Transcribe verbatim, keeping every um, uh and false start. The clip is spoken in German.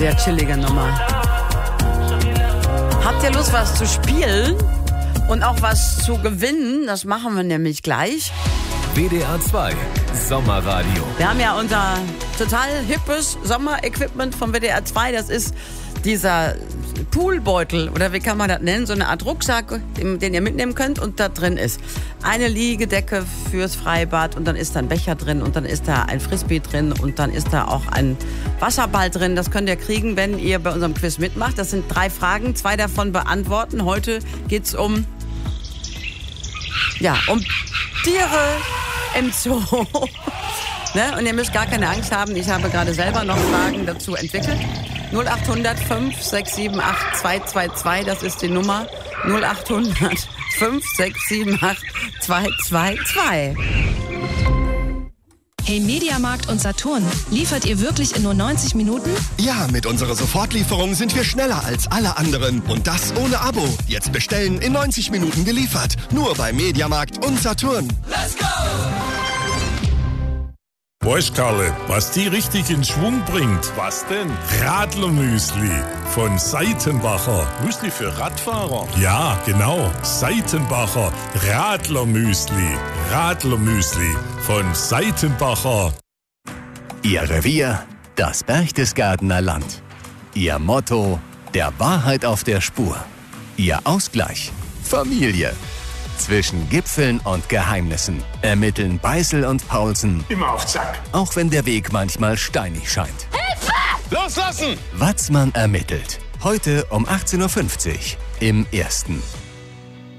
Sehr chillige Nummer. Habt ihr Lust, was zu spielen und auch was zu gewinnen? Das machen wir nämlich gleich. W D R zwei Sommerradio. Wir haben ja unser total hippes Sommerequipment vom W D R zwei. Das ist dieser Poolbeutel, oder wie kann man das nennen? So eine Art Rucksack, den ihr mitnehmen könnt, und da drin ist eine Liegedecke fürs Freibad und dann ist da ein Becher drin und dann ist da ein Frisbee drin und dann ist da auch ein Wasserball drin. Das könnt ihr kriegen, wenn ihr bei unserem Quiz mitmacht. Das sind drei Fragen, zwei davon beantworten. Heute geht's um, ja, um Tiere im Zoo. Ne? Und ihr müsst gar keine Angst haben. Ich habe gerade selber noch Fragen dazu entwickelt. null acht hundert fünf sechs sieben acht zwei zwei zwei, das ist die Nummer. null acht hundert fünf sechs sieben acht zwei zwei zwei. Hey Mediamarkt und Saturn, liefert ihr wirklich in nur neunzig Minuten? Ja, mit unserer Sofortlieferung sind wir schneller als alle anderen. Und das ohne Abo. Jetzt bestellen, in neunzig Minuten geliefert. Nur bei Mediamarkt und Saturn. Let's go! Weißt, Karle, was die richtig in Schwung bringt? Was denn? Radlermüsli von Seitenbacher. Müsli für Radfahrer? Ja, genau. Seitenbacher Radlermüsli. Radlermüsli von Seitenbacher. Ihr Revier, das Berchtesgadener Land. Ihr Motto, der Wahrheit auf der Spur. Ihr Ausgleich, Familie. Zwischen Gipfeln und Geheimnissen ermitteln Beißel und Paulsen. Immer auf Zack. Auch wenn der Weg manchmal steinig scheint. Hilfe! Loslassen! Watzmann ermittelt. Heute um achtzehn Uhr fünfzig im Ersten.